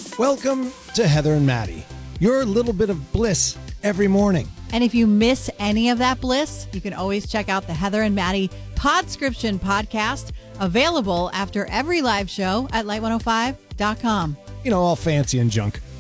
Welcome to Heather and Maddie, your little bit of bliss every morning. And if you miss any of that bliss, you can always check out the Heather and Maddie Podscription podcast, available after every live show at light105.com. You know, all fancy and junk.